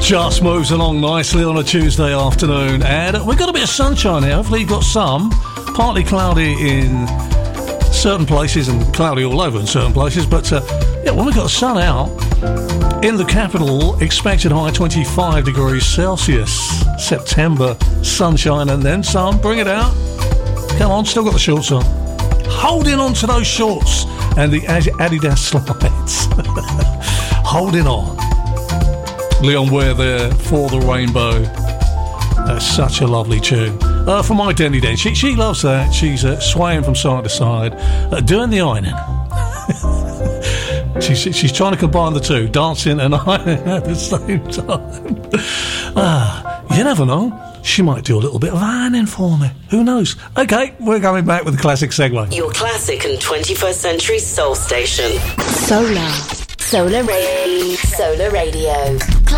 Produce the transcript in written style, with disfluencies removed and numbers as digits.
Just moves along nicely on a Tuesday afternoon, and we've got a bit of sunshine here. Hopefully you've got some. Partly cloudy in certain places and cloudy all over in certain places, but when we've got the sun out in the capital, expected high 25 degrees Celsius. September sunshine and then some. Bring it out. Come on, still got the shorts on. Holding on to those shorts and the Adidas slides. Holding on. Leon Ware there for the Rainbow. That's such a lovely tune. For my Denny Den, she loves that. She's swaying from side to side, doing the ironing. she's trying to combine the two, dancing and ironing at the same time. You never know. She might do a little bit of ironing for me. Who knows? Okay, we're coming back with the classic segue. Your classic and 21st century soul station. Solar Radio.